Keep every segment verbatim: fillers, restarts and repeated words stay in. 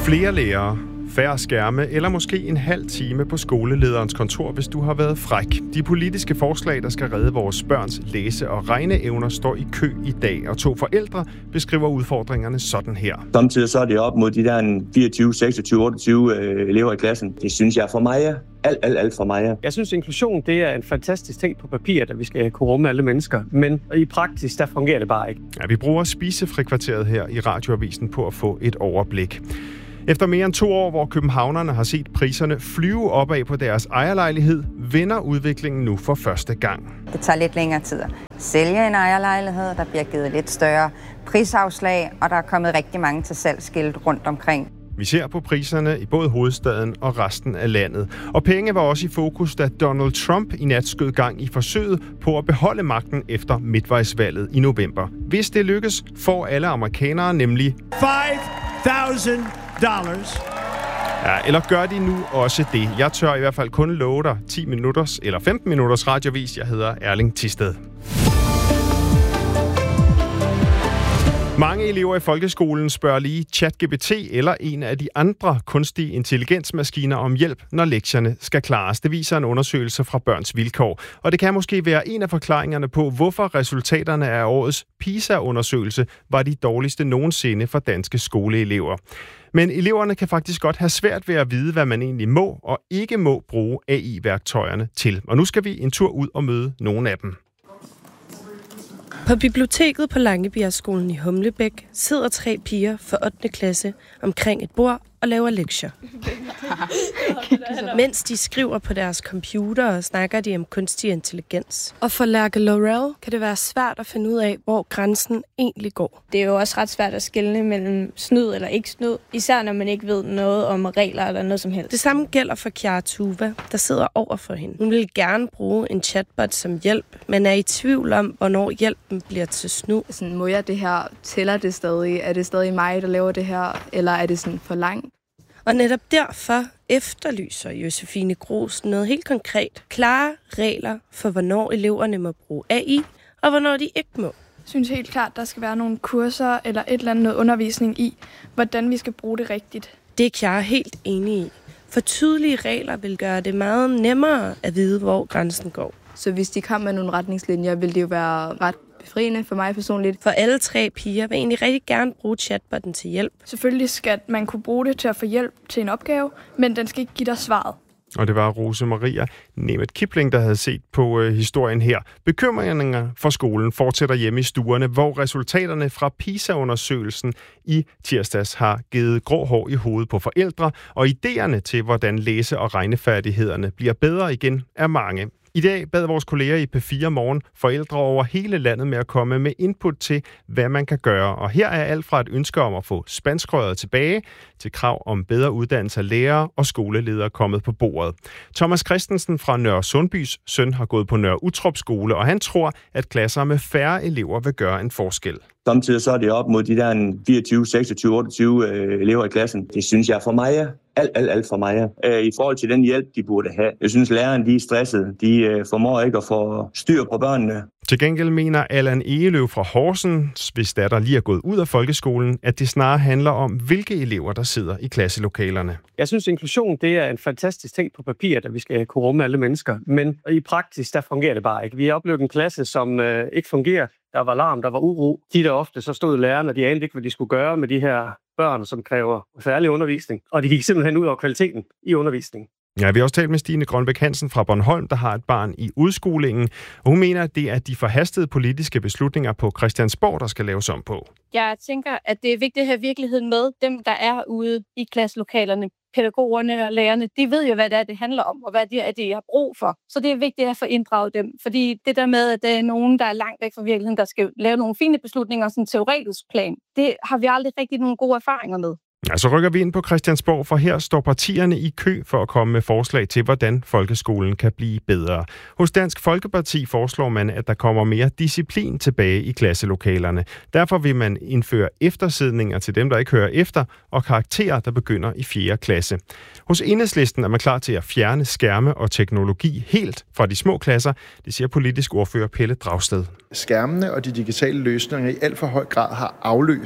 Flere lærere, færre skærme eller måske en halv time på skolelederens kontor, hvis du har været fræk. De politiske forslag, der skal redde vores børns læse- og regneevner, står i kø i dag, og to forældre beskriver udfordringerne sådan her. Samtidig så er det op mod de der fireogtyve, seksogtyve, otteogtyve øh, elever i klassen. Det synes jeg er for meget. Alt, alt, alt for meget. Jeg synes, inklusion det er en fantastisk ting på papiret, at vi skal kunne rumme alle mennesker. Men i praksis, der fungerer det bare ikke. Ja, vi bruger spisefrikvarteret her i Radioavisen på at få et overblik. Efter mere end to år, hvor københavnerne har set priserne flyve opad på deres ejerlejlighed, vender udviklingen nu for første gang. Det tager lidt længere tid at sælge en ejerlejlighed, der bliver givet lidt større prisafslag, og der er kommet rigtig mange til salgsskilt rundt omkring. Vi ser på priserne i både hovedstaden og resten af landet. Og penge var også i fokus, da Donald Trump i nat skød gang i forsøget på at beholde magten efter midtvejsvalget i november. Hvis det lykkes, får alle amerikanere nemlig five thousand dollars. Ja, eller gør de nu også det? Jeg tør i hvert fald kun love dig ti minutters eller femten minutters radiovis. Jeg hedder Erling Tisted. Mange elever i folkeskolen spørger lige ChatGPT eller en af de andre kunstige intelligensmaskiner om hjælp, når lektierne skal klares. Det viser en undersøgelse fra Børns Vilkår. Og det kan måske være en af forklaringerne på, hvorfor resultaterne af årets PISA-undersøgelse var de dårligste nogensinde for danske skoleelever. Men eleverne kan faktisk godt have svært ved at vide, hvad man egentlig må og ikke må bruge A I-værktøjerne til. Og nu skal vi en tur ud og møde nogle af dem. På biblioteket på Langebjergskolen i Humlebæk sidder tre piger for ottende klasse omkring et bord og laver lektier. Mens de skriver på deres computer, snakker de om kunstig intelligens. Og for Lærke Laurel kan det være svært at finde ud af, hvor grænsen egentlig går. Det er jo også ret svært at skelne mellem snyd eller ikke snyd, især når man ikke ved noget om regler eller noget som helst. Det samme gælder for Chiara Tuva, der sidder over for hende. Hun vil gerne bruge en chatbot som hjælp, men er i tvivl om, hvornår hjælpen bliver til snyd. Sådan, må jeg det her? Tæller det stadig? Er det stadig mig, der laver det her? Eller er det sådan for langt? Og netop derfor efterlyser Josefine Gros noget helt konkret. Klare regler for, hvornår eleverne må bruge A I, og hvornår de ikke må. Jeg synes helt klart, der skal være nogle kurser eller et eller andet noget undervisning i, hvordan vi skal bruge det rigtigt. Det er Chiara helt enig i. For tydelige regler vil gøre det meget nemmere at vide, hvor grænsen går. Så hvis de kom med nogle retningslinjer, vil det jo være ret befriende for mig personligt. For alle tre piger vil egentlig rigtig gerne bruge chatbotten til hjælp. Selvfølgelig skal man kunne bruge det til at få hjælp til en opgave, men den skal ikke give dig svaret. Og det var Rose Maria Nemeth Kipling, der havde set på øh, historien her. Bekymringerne for skolen fortsætter hjemme i stuerne, hvor resultaterne fra PISA-undersøgelsen i tirsdags har givet grå hår i hovedet på forældre, og idéerne til, hvordan læse- og regnefærdighederne bliver bedre igen, er mange. I dag bad vores kolleger i P fire Morgen forældre over hele landet med at komme med input til, hvad man kan gøre. Og her er alt fra et ønske om at få spanskrøret tilbage, til krav om bedre uddannelse af lærere og skoleledere kommet på bordet. Thomas Christensen fra Nørre Sundbys søn har gået på Nørre Uttrup skole, og han tror, at klasser med færre elever vil gøre en forskel. Samtidig så er det op mod de der fireogtyve, seksogtyve, otteogtyve øh, elever i klassen. Det synes jeg er for meget. Alt, alt, alt for meget. Øh, I forhold til den hjælp, de burde have. Jeg synes, lærerne de er stressede. De øh, formår ikke at få styr på børnene. Til gengæld mener Allan Egeløv fra Horsens, hvis datter lige er gået ud af folkeskolen, at det snarere handler om, hvilke elever, der sidder i klasselokalerne. Jeg synes, inklusion det er en fantastisk ting på papiret, at vi skal kunne rumme alle mennesker. Men i praksis, der fungerer det bare ikke. Vi har oplevet en klasse, som øh, ikke fungerer. Der var larm, der var uro. De der ofte, så stod lærerne, og de anede ikke, hvad de skulle gøre med de her børn, som kræver særlig undervisning. Og de gik simpelthen ud over kvaliteten i undervisningen. Ja, vi har også talt med Stine Grønbæk Hansen fra Bornholm, der har et barn i udskolingen. Og hun mener, at det er de forhastede politiske beslutninger på Christiansborg, der skal laves om på. Jeg tænker, at det er vigtigt at have virkeligheden med. Dem, der er ude i klasselokalerne, pædagogerne og lærerne, de ved jo, hvad det er, det handler om, og hvad det er, de har brug for. Så det er vigtigt at få inddraget dem. Fordi det der med, at der er nogen, der er langt væk fra virkeligheden, der skal lave nogle fine beslutninger, sådan en teoretisk plan, det har vi aldrig rigtig nogle gode erfaringer med. Ja, så rykker vi ind på Christiansborg, for her står partierne i kø for at komme med forslag til, hvordan folkeskolen kan blive bedre. Hos Dansk Folkeparti foreslår man, at der kommer mere disciplin tilbage i klasselokalerne. Derfor vil man indføre eftersidninger til dem, der ikke hører efter, og karakterer, der begynder i fjerde klasse. Hos Enhedslisten er man klar til at fjerne skærme og teknologi helt fra de små klasser, det siger politisk ordfører Pelle Dragsted. Skærmene og de digitale løsninger i alt for høj grad har afløst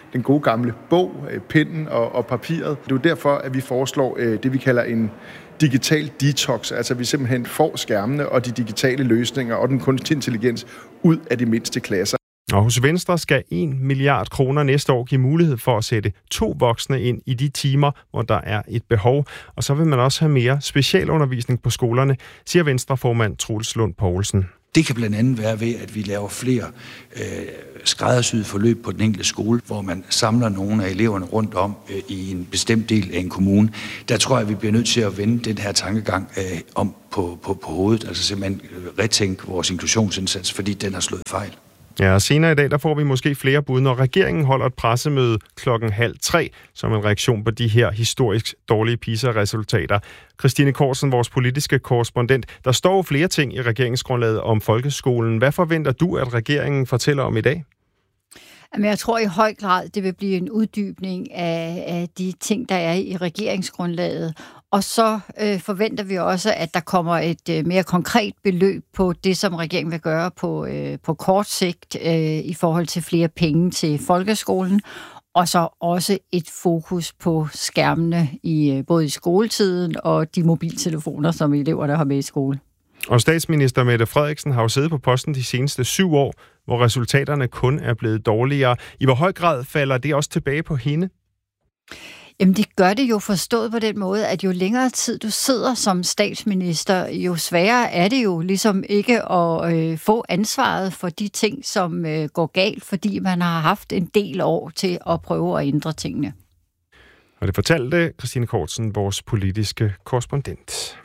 den gode gamle bog, pennen og, og papiret. Det er jo derfor, at vi foreslår øh, det, vi kalder en digital detox, altså vi simpelthen får skærmene og de digitale løsninger og den kunstige intelligens ud af de mindste klasser. Og hos Venstre skal en milliard kroner næste år give mulighed for at sætte to voksne ind i de timer, hvor der er et behov. Og så vil man også have mere specialundervisning på skolerne, siger Venstre-formand Troels Lund Poulsen. Det kan blandt andet være ved, at vi laver flere øh, skræddersyede forløb på den enkelte skole, hvor man samler nogle af eleverne rundt om øh, i en bestemt del af en kommune. Der tror jeg, at vi bliver nødt til at vende den her tankegang øh, om på, på, på hovedet, altså simpelthen retænke vores inklusionsindsats, fordi den har slået fejl. Ja, og senere i dag, der får vi måske flere bud, når regeringen holder et pressemøde klokken halv tre, som en reaktion på de her historisk dårlige PISA-resultater. Christine Korsen, vores politiske korrespondent, der står flere ting i regeringsgrundlaget om folkeskolen. Hvad forventer du, at regeringen fortæller om i dag? Jamen, jeg tror i høj grad, det vil blive en uddybning af, af de ting, der er i regeringsgrundlaget. Og så øh, forventer vi også, at der kommer et øh, mere konkret beløb på det, som regeringen vil gøre på, øh, på kort sigt øh, i forhold til flere penge til folkeskolen. Og så også et fokus på skærmene i øh, både i skoletiden og de mobiltelefoner, som eleverne har med i skole. Og statsminister Mette Frederiksen har jo siddet på posten de seneste syv år, hvor resultaterne kun er blevet dårligere. I hvor høj grad falder det også tilbage på hende? Jamen det gør det jo forstået på den måde, at jo længere tid du sidder som statsminister, jo sværere er det jo ligesom ikke at øh, få ansvaret for de ting, som øh, går galt, fordi man har haft en del år til at prøve at ændre tingene. Og det fortalte Christine Kortsen, vores politiske korrespondent.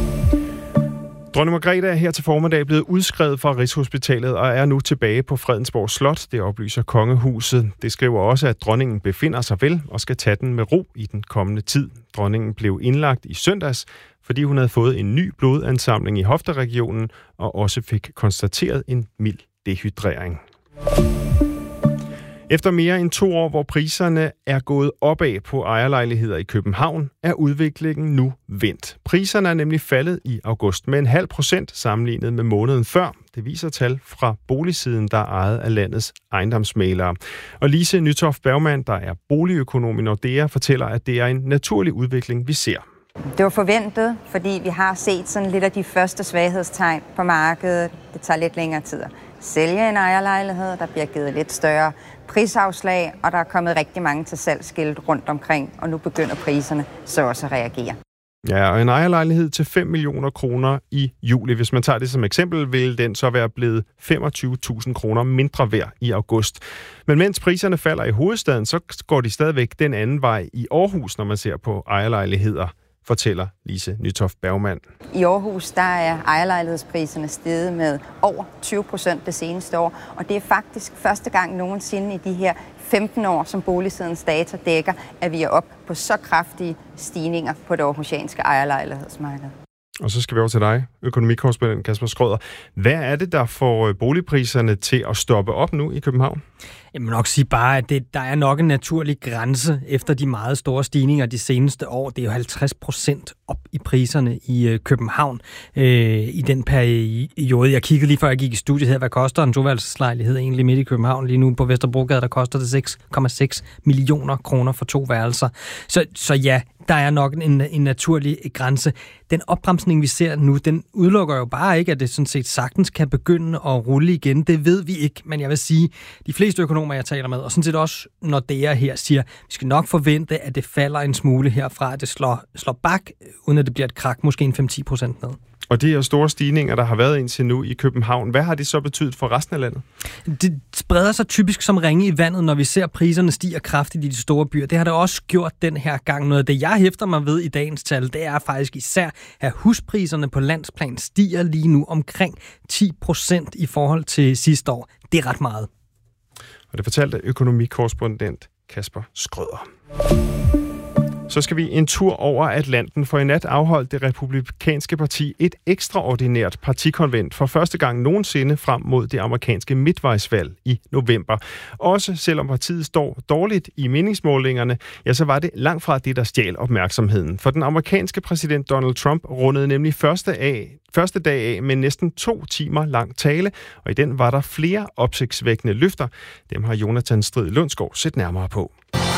Dronning Margrethe er her til formiddag blevet udskrevet fra Rigshospitalet og er nu tilbage på Fredensborg Slot. Det oplyser kongehuset. Det skriver også, at dronningen befinder sig vel og skal tage den med ro i den kommende tid. Dronningen blev indlagt i søndags, fordi hun havde fået en ny blodansamling i hofteregionen og også fik konstateret en mild dehydrering. Efter mere end to år, hvor priserne er gået opad på ejerlejligheder i København, er udviklingen nu vendt. Priserne er nemlig faldet i august med en halv procent sammenlignet med måneden før. Det viser tal fra boligsiden, der er ejet af landets ejendomsmælere. Og Lise Nytoft Bergmann, der er boligøkonom i Nordea, fortæller, at det er en naturlig udvikling, vi ser. Det var forventet, fordi vi har set sådan lidt af de første svaghedstegn på markedet. Det tager lidt længere tid at sælge en ejerlejlighed, der bliver givet lidt større prisafslag, og der er kommet rigtig mange til salgsskilt rundt omkring, og nu begynder priserne så også at reagere. Ja, og en ejerlejlighed til fem millioner kroner i juli. Hvis man tager det som eksempel, vil den så være blevet femogtyve tusind kroner mindre værd i august. Men mens priserne falder i hovedstaden, så går de stadigvæk den anden vej i Aarhus, når man ser på ejerlejligheder, fortæller Lise Nytoft Bergmann. I Aarhus der er ejerlejlighedspriserne steget med over tyve procent det seneste år, og det er faktisk første gang nogensinde i de her femten år, som boligsidens data dækker, at vi er op på så kraftige stigninger på det aarhusianske ejerlejlighedsmarked. Og så skal vi over til dig, økonomikorrespondent Kasper Schrøder. Hvad er det, der får boligpriserne til at stoppe op nu i København? Jeg må nok sige bare, at det, der er nok en naturlig grænse efter de meget store stigninger de seneste år. Det er jo halvtreds procent op i priserne i øh, København øh, i den periode. Jeg kiggede lige før jeg gik i studiet her, hvad koster en toværelseslejlighed egentlig midt i København lige nu på Vesterbrogade, der koster det seks komma seks millioner kroner for to værelser. Så, så ja, der er nok en, en naturlig grænse. Den opbremsning, vi ser nu, den udelukker jo bare ikke, at det sådan set sagtens kan begynde at rulle igen. Det ved vi ikke, men jeg vil sige, de fleste økonomer, jeg taler med, og sådan set også når det er her, siger, vi skal nok forvente, at det falder en smule herfra, at det slår, slår bak, uden at det bliver et krak, måske en fem til ti procent ned. Og de her store stigninger, der har været indtil nu i København, hvad har det så betydet for resten af landet? Det spreder sig typisk som ringe i vandet, når vi ser priserne stiger kraftigt i de store byer. Det har det også gjort den her gang. Noget af det, jeg hæfter mig ved i dagens tal, det er faktisk især, at huspriserne på landsplan stiger lige nu omkring ti procent i forhold til sidste år. Det er ret meget. Og det fortalte økonomikorrespondent Kasper Schrøder. Så skal vi en tur over Atlanten, for i nat afholdt det republikanske parti et ekstraordinært partikonvent for første gang nogensinde frem mod det amerikanske midtvejsvalg i november. Også selvom partiet står dårligt i meningsmålingerne, ja, så var det langt fra det, der stjal opmærksomheden. For den amerikanske præsident Donald Trump rundede nemlig første, af, første dag af med næsten to timer lang tale, og i den var der flere opsigtsvækkende løfter. Dem har Jonathan Strid Lundsgaard set nærmere på.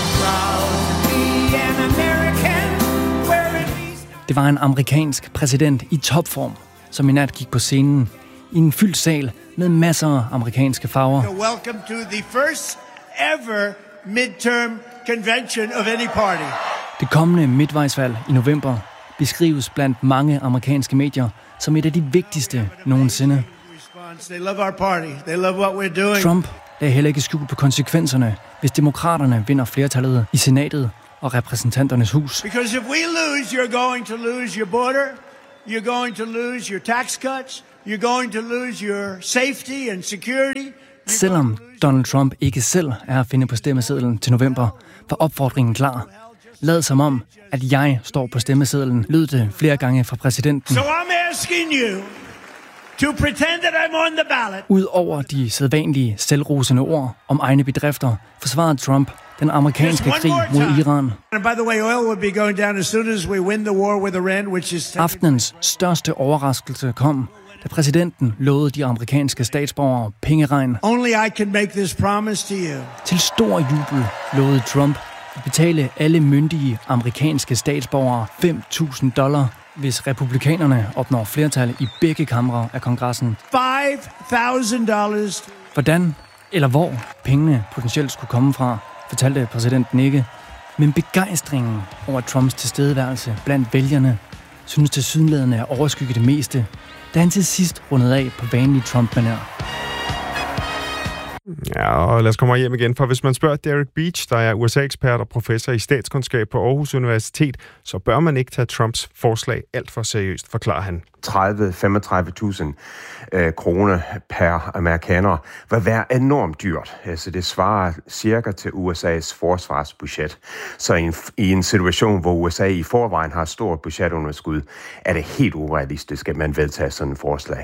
Det var en amerikansk præsident i topform, som i nat gik på scenen i en fyldt sal med masser af amerikanske farver. Welcome to the first ever midterm convention of any party. Det kommende midtvejsvalg i november beskrives blandt mange amerikanske medier som et af de vigtigste nogensinde. They love our party. They love what we're doing. Trump lagde heller ikke skjul på konsekvenserne, hvis demokraterne vinder flertallet i senatet og repræsentanternes hus. Because if we lose, you're going to lose your border, you're going to lose your tax cuts, you're going to lose your safety and security. Selvom Donald Trump ikke selv er at finde på stemmesedlen til november, var opfordringen klar. Lad som om, at jeg står på stemmesedlen, lød det flere gange fra præsidenten. So I'm asking you to pretend that I'm on the ballot. Udover de sædvanlige selvrosende ord om egne bedrifter, forsvarede Trump den amerikanske krig mod Iran. Aftenens største overraskelse kom, da præsidenten lovede de amerikanske statsborgere pengeregn. Only I can make this promise to you. Til stor jubel lovede Trump at betale alle myndige amerikanske statsborgere fem tusind dollar, hvis republikanerne opnår flertal i begge kamre af kongressen. five thousand dollars. Hvordan eller hvor pengene potentielt skulle komme fra, fortalte præsidenten ikke. Men begejstringen over Trumps tilstedeværelse blandt vælgerne synes tilsyneladende at overskygge det meste, da han til sidst rundede af på vanlig Trump-manér. Ja, og lad os komme hjem igen, for hvis man spørger Derek Beach, der er U S A-ekspert og professor i statskundskab på Aarhus Universitet, så bør man ikke tage Trumps forslag alt for seriøst, forklarer han. tredive til femogtredive tusind øh, kroner per amerikaner vil være enormt dyrt. Altså det svarer cirka til U S A's forsvarsbudget. Så i en, i en situation, hvor U S A i forvejen har stort budgetunderskud, er det helt urealistisk, at man vedtager sådan et forslag.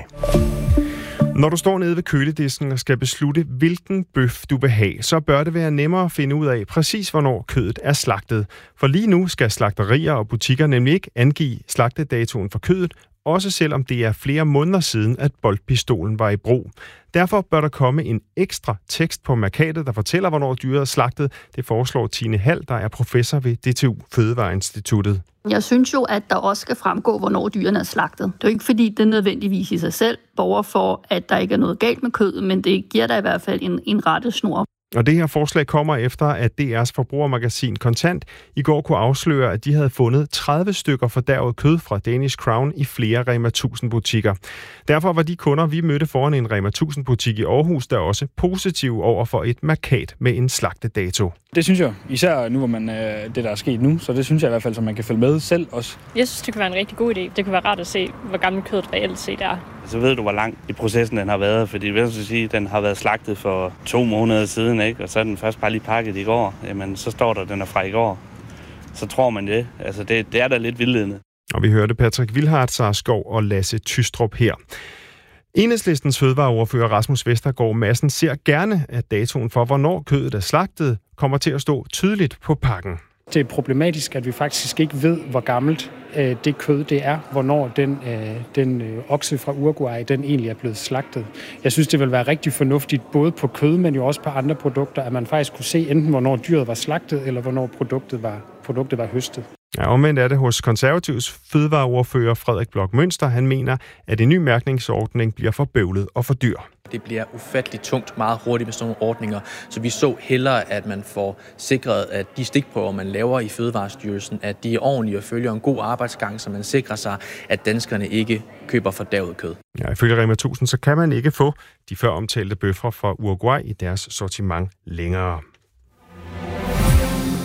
Når du står nede ved køledisken og skal beslutte, hvilken bøf du vil have, så bør det være nemmere at finde ud af præcis, hvornår kødet er slagtet. For lige nu skal slagterier og butikker nemlig ikke angive slagtedatoen for kødet, også selvom det er flere måneder siden, at boltpistolen var i brug. Derfor bør der komme en ekstra tekst på mærkatet, der fortæller, hvornår dyret er slagtet. Det foreslår Tine Hall, der er professor ved D T U Fødevareinstituttet. Jeg synes jo, at der også skal fremgå, hvornår dyrene er slagtet. Det er jo ikke, fordi det nødvendigvis i sig selv borger for, at der ikke er noget galt med kødet, men det giver der i hvert fald en, en rettesnor. Og det her forslag kommer efter, at D R's forbrugermagasin Kontant i går kunne afsløre, at de havde fundet tredive stykker fordærvet kød fra Danish Crown i flere Rema tusind butikker. Derfor var de kunder, vi mødte foran en Rema tusind butik i Aarhus, der også positive over for et mærkat med en slagtedato. Det synes jeg, især nu, hvor man det der er sket nu, så det synes jeg i hvert fald, så man kan følge med selv også. Jeg synes, det kan være en rigtig god idé. Det kan være rart at se, hvor gammel kødet reelt set er. Så ved du, hvor lang i processen den har været, fordi jeg vil sige, den har været slagtet for to måneder siden, ikke? Og så er den først bare lige pakket i går. Jamen, så står der, den er fra i går. Så tror man det. Altså, det, det er da lidt vildledende. Og vi hørte Patrick Wilhardt, Sara Skov og Lasse Tystrup her. Enhedslistens fødevareordfører Rasmus Vestergaard Madsen ser gerne, at datoen for, hvornår kødet er slagtet, kommer til at stå tydeligt på pakken. Det er problematisk, at vi faktisk ikke ved, hvor gammelt øh, det kød det er, hvornår den, øh, den øh, okse fra Uruguay den egentlig er blevet slagtet. Jeg synes, det vil være rigtig fornuftigt, både på kød, men jo også på andre produkter, at man faktisk kunne se enten, hvornår dyret var slagtet, eller hvornår produktet var, produktet var høstet. Ja, omvendt er det hos Konservativs fødevareordfører Frederik Bloch Münster. Han mener, at en ny mærkningsordning bliver for bøvlet og for dyr. Det bliver ufatteligt tungt meget hurtigt med sådan nogle ordninger, så vi så hellere, at man får sikret, at de stikprøver, man laver i Fødevarestyrelsen, at de er ordentlige og følger en god arbejdsgang, så man sikrer sig, at danskerne ikke køber fordærvet kød. Ja, ifølge Rema tusind, så kan man ikke få de før omtalte bøffer fra Uruguay i deres sortiment længere.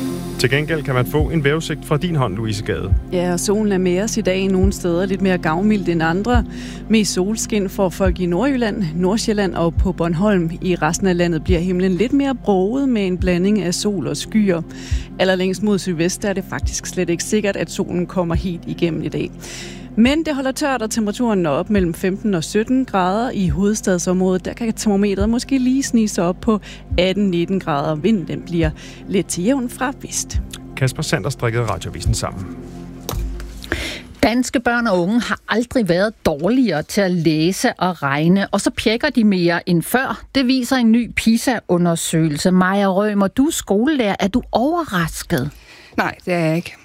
Til gengæld kan man få en vejrudsigt fra din hånd, Louise Gade. Ja, og solen er med os i dag i nogle steder lidt mere gavmildt end andre. Mest solskin for folk i Nordjylland, Nordsjælland og på Bornholm. I resten af landet bliver himlen lidt mere broget med en blanding af sol og skyer. Allerlængst mod sydvest er det faktisk slet ikke sikkert, at solen kommer helt igennem i dag. Men det holder tørt, og temperaturen når op mellem femten og sytten grader i hovedstadsområdet. Der kan termometret måske lige snige sig op på atten nitten grader. Vinden den bliver lidt til jævn fra vest. Kasper Sanders strikkede Radiovisen sammen. Danske børn og unge har aldrig været dårligere til at læse og regne, og så pjekker de mere end før. Det viser en ny PISA-undersøgelse. Maja Rømer, du er skolelærer. Er du overrasket? Nej, det er jeg ikke.